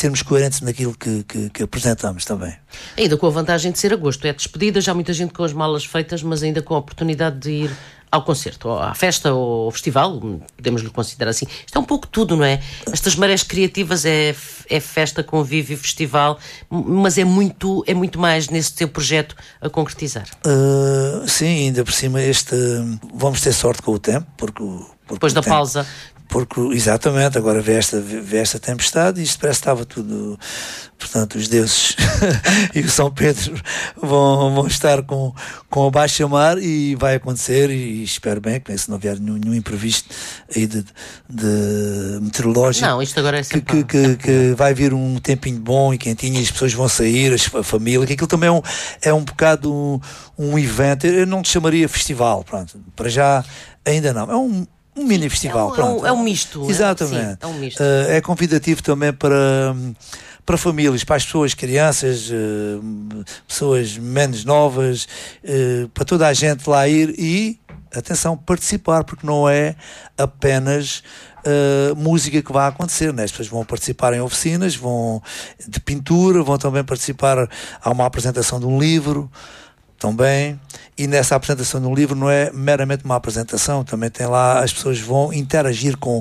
sermos coerentes naquilo que apresentamos também. Ainda com a vantagem de ser agosto, é despedida, já muita gente com as malas feitas, mas ainda com a oportunidade de ir ao concerto, ou à festa, ou ao festival, podemos lhe considerar assim. Isto é um pouco tudo, não é? Estas marés criativas é festa, convívio, festival, mas é muito mais nesse teu projeto a concretizar. Sim, ainda por cima vamos ter sorte com o tempo, porque depois da pausa. Porque, exatamente, agora vê esta tempestade e isto parece que estava tudo. Portanto, os deuses e o São Pedro vão estar com a baixa-mar e vai acontecer, e espero bem que se não vier nenhum imprevisto aí de meteorológico. Não, isto agora é sempre que vai vir um tempinho bom e quentinho e as pessoas vão sair, a família, que aquilo também é um bocado um evento. Eu não te chamaria festival, pronto, para já ainda não. É um mini festival, pronto. É um misto. Exatamente. Sim, é um misto. É convidativo também para famílias, para as pessoas, crianças, pessoas menos novas, para toda a gente lá ir e, atenção, participar, porque não é apenas música que vai acontecer, né? As pessoas vão participar em oficinas, vão de pintura, vão também participar, há uma apresentação de um livro também, e nessa apresentação do livro não é meramente uma apresentação, também tem lá, as pessoas vão interagir com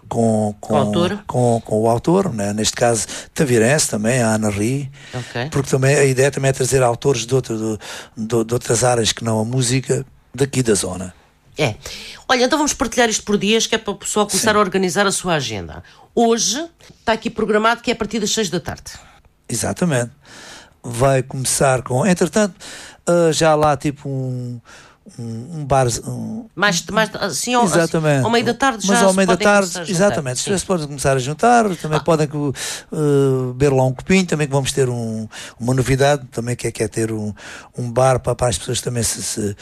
o autor, né? Neste caso Tavirense também, a Ana Ri, porque também a ideia também é trazer autores de outras áreas que não a música daqui da zona. Olha, então vamos partilhar isto por dias, que é para o pessoal começar a organizar a sua agenda. Hoje está aqui programado que é a partir das 6 da tarde. Exatamente. Vai começar com, entretanto, já lá tipo um bar, mais assim, exatamente, ao meio da tarde, mas já ao meio da tarde, exatamente, se podem começar a juntar, também podem beber lá um copinho, também que vamos ter uma novidade, também que é ter um bar para as pessoas também se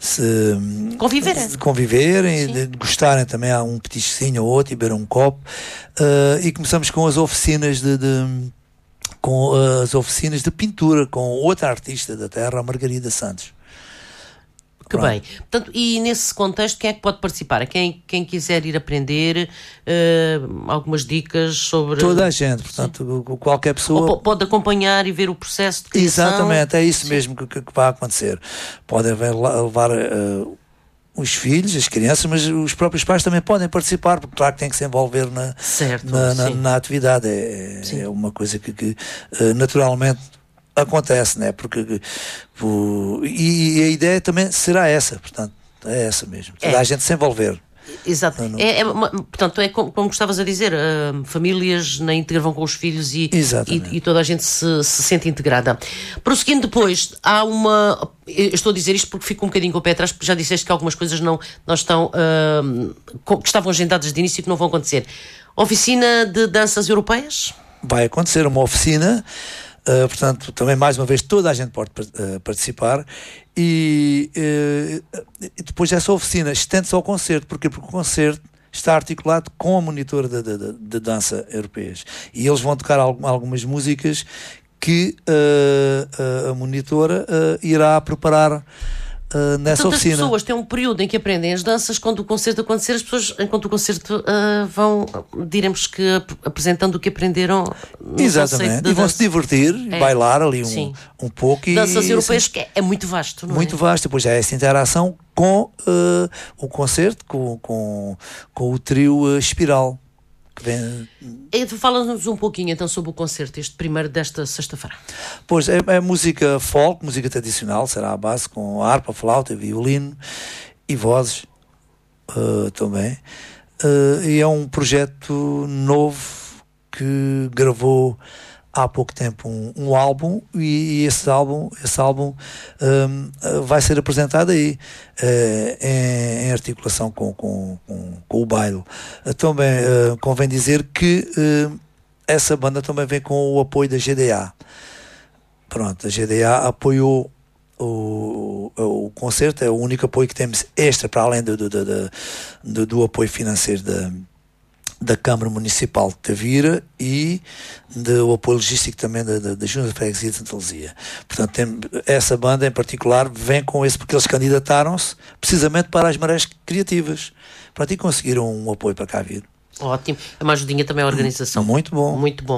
conviverem, de gostarem também, há um petisquinho ou outro e beber um copo, e começamos com as oficinas com as oficinas de pintura com outra artista da terra, a Margarida Santos. Que bem. Portanto, e nesse contexto, quem é que pode participar? Quem quiser ir aprender, algumas dicas sobre... Toda a gente, portanto, qualquer pessoa... Ou pode acompanhar e ver o processo de criação. Exatamente, é isso mesmo que vai acontecer. Podem levar os filhos, as crianças, mas os próprios pais também podem participar, porque claro que têm que se envolver na atividade. É uma coisa que naturalmente acontece, né? E a ideia também será essa, portanto, é essa mesmo, toda a gente se envolver. Exato. Portanto, como estavas a dizer, famílias na íntegra vão com os filhos e toda a gente se sente integrada. Prosseguindo depois, há uma... Eu estou a dizer isto porque fico um bocadinho com o pé atrás, porque já disseste que algumas coisas não estão... que estavam agendadas de início e que não vão acontecer. Oficina de danças europeias? Vai acontecer uma oficina... portanto, também mais uma vez toda a gente pode participar e depois essa oficina estende-se ao concerto. Porquê? Porque o concerto está articulado com a monitora de dança europeias e eles vão tocar algumas músicas que a monitora irá preparar nessa oficina. As pessoas têm um período em que aprendem as danças, quando o concerto acontecer, as pessoas, enquanto o concerto vão, diremos que apresentando o que aprenderam. Exatamente, e vão se divertir, bailar ali um pouco. Danças europeias, que é muito vasto, não é? Muito vasto, depois já há essa interação com o concerto, com o trio Espiral. Fala-nos um pouquinho então sobre o concerto, este primeiro desta sexta-feira. Pois, é música folk, música tradicional, será a base com harpa, flauta, violino e vozes também. E é um projeto novo que gravou há pouco tempo um álbum e esse álbum vai ser apresentado aí em articulação com o baile. Também convém dizer que essa banda também vem com o apoio da GDA. Pronto, a GDA apoiou o concerto, é o único apoio que temos extra para além do apoio financeiro da Câmara Municipal de Tavira e do apoio logístico também da Junta de Freguesia de Santa Luzia. Portanto, essa banda em particular vem com esse, porque eles candidataram-se precisamente para as marés criativas. Pronto, e conseguiram um apoio para cá vir. Ótimo. É uma ajudinha também à organização. Muito bom. Muito bom.